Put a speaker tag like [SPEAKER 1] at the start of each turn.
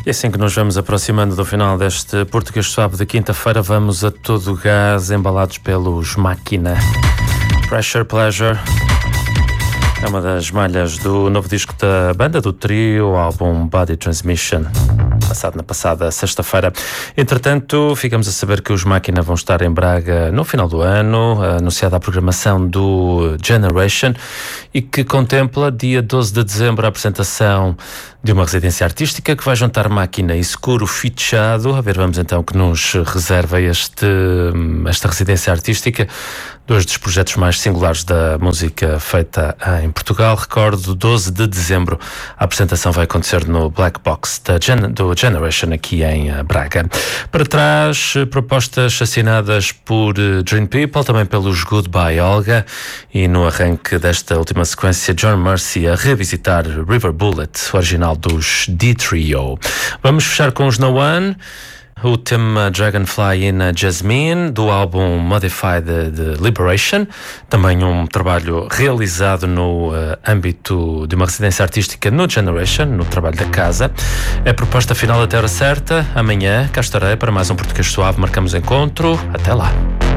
[SPEAKER 1] E assim que nos vamos aproximando do final deste Português Suave de quinta-feira, vamos a todo gás, embalados pelos Máquina. Pressure Pleasure é uma das malhas do novo disco da banda, do trio, o álbum Body Transmission, lançado na passada sexta-feira. Entretanto, ficamos a saber que os Máquina vão estar em Braga no final do ano, anunciada a programação do Generation, e que contempla, dia 12 de dezembro, a apresentação de uma residência artística que vai juntar Máquina e Seguro Fichado. A ver, vamos então que nos reserva esta residência artística, dois dos projetos mais singulares da música feita em Portugal. Recordo, 12 de dezembro, a apresentação vai acontecer no Black Box do Generation, aqui em Braga. Para trás, propostas assinadas por Dream People, também pelos Goodbye Olga, e no arranque desta última sequência, John Mercy a revisitar River Bullet, original dos D-Trio. Vamos fechar com os No One, o tema Dragonfly in Jasmine, do álbum Modified de Liberation, também um trabalho realizado no âmbito de uma residência artística no Generation, no trabalho da casa. É a proposta final até a hora certa. Amanhã cá estarei para mais um Português Suave. Marcamos encontro. Até lá.